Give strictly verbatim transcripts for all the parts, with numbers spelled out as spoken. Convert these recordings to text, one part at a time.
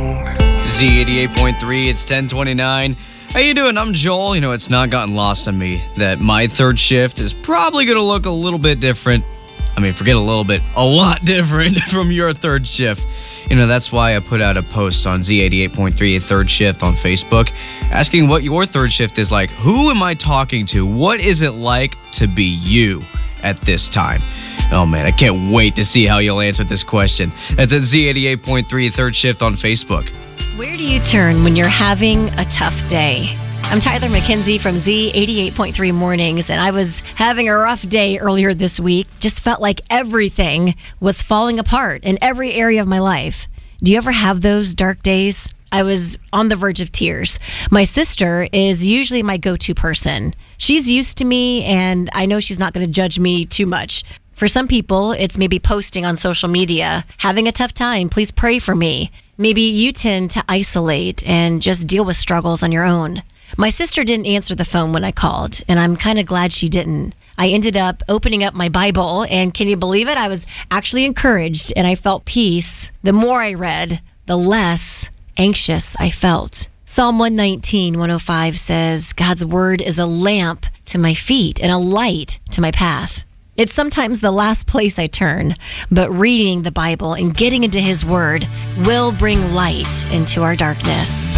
Z eighty-eight point three, it's ten twenty-nine. How you doing? I'm Joel. You know, it's not gotten lost on me that my third shift is probably going to look a little bit different. I mean, forget a little bit, a lot different from your third shift. You know, that's why I put out a post on Z eighty-eight point three, a third shift on Facebook, asking what your third shift is like. Who am I talking to? What is it like to be you at this time? Oh man, I can't wait to see how you'll answer this question. That's at Z eighty-eight point three, third shift on Facebook. Where do you turn when you're having a tough day? I'm Tyler McKenzie from Z eighty-eight point three Mornings, and I was having a rough day earlier this week. Just felt like everything was falling apart in every area of my life. Do you ever have those dark days? I was on the verge of tears. My sister is usually my go-to person. She's used to me, and I know she's not going to judge me too much. For some people, it's maybe posting on social media, having a tough time, please pray for me. Maybe you tend to isolate and just deal with struggles on your own. My sister didn't answer the phone when I called, and I'm kind of glad she didn't. I ended up opening up my Bible, and can you believe it? I was actually encouraged, and I felt peace. The more I read, the less anxious I felt. Psalm one nineteen, one oh five says, God's word is a lamp to my feet and a light to my path. It's sometimes the last place I turn, but reading the Bible and getting into His Word will bring light into our darkness.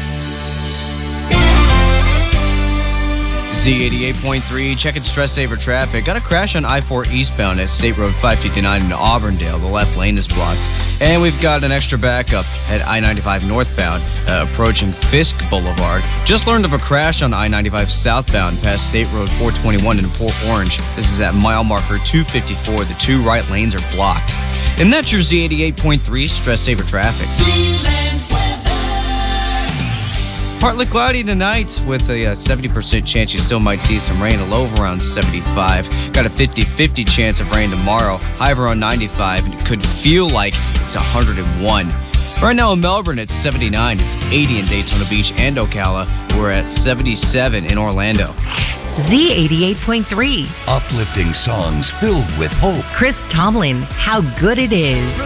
Z eighty-eight point three, checking stress saver traffic. Got a crash on I four eastbound at State Road five fifty-nine in Auburndale. The left lane is blocked. And we've got an extra backup at I ninety-five northbound, uh, approaching Fisk Boulevard. Just learned of a crash on I ninety-five southbound past State Road four twenty-one in Port Orange. This is at mile marker two fifty-four. The two right lanes are blocked. And that's your Z eighty-eight point three stress saver traffic. Partly cloudy tonight with a uh, seventy percent chance you still might see some rain, a low of around seventy-five. Got a fifty-fifty chance of rain tomorrow, high of around ninety-five, and it could feel like it's one hundred one. Right now in Melbourne, it's seventy-nine. It's eighty in Daytona Beach and Ocala. We're at seventy-seven in Orlando. Z eighty-eight point three. Uplifting songs filled with hope. Chris Tomlin, How Good It Is.